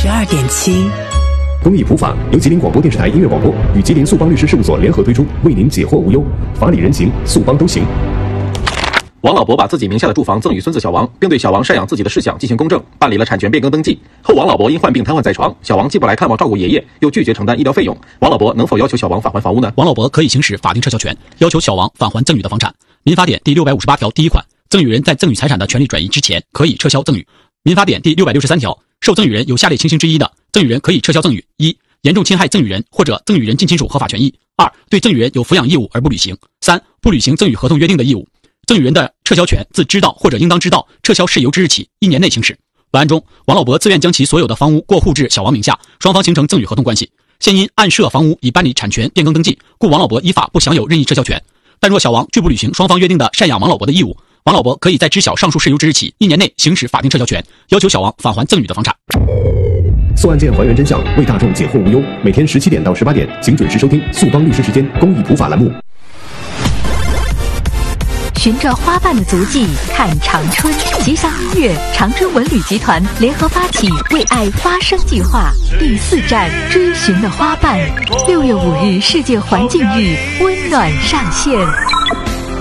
92.7。 公益普法由吉林广播电视台音乐广播与吉林速邦律师事务所联合推出，为您解惑无忧，法理人行，速邦都行。 王老伯把自己名下的住房赠与孙子小王，并对小王赡养自己的事项进行公证，办理了产权变更登记。后王老伯因患病瘫痪在床，小王既不来看望照顾爷爷，又拒绝承担医疗费用，王老伯能否要求小王返还房屋呢？ 王老伯可以行使法定撤销权，要求小王返还赠与的房产。民法典第658条第1款，赠与人在赠与财产的权利转移之前，可以撤销赠与。民法典第663条，受赠与人有下列情形之一的，赠与人可以撤销赠与：一、严重侵害赠与人或者赠与人近亲属合法权益；二、对赠与人有抚养义务而不履行；三、不履行赠与合同约定的义务。赠与人的撤销权自知道或者应当知道撤销事由之日起1年内行使。本案中，王老伯自愿将其所有的房屋过户至小王名下，双方形成赠与合同关系。现因按涉房屋已办理产权变更登记，故王老伯依法不享有任意撤销权。但若小王拒不履行双方约定的赡养王老伯的义务，王老伯可以在知晓上述事由之日起1年内行使法定撤销权，要求小王返还赠与的房产。 诉案件还原真相，为大众解惑无忧。每天17点到18点，请准时收听速邦律师时间公益普法栏目。 循着花瓣的足迹看长春，吉祥音乐、长春文旅集团联合发起为爱发声计划第4站追寻的花瓣，6月5日世界环境日温暖上线。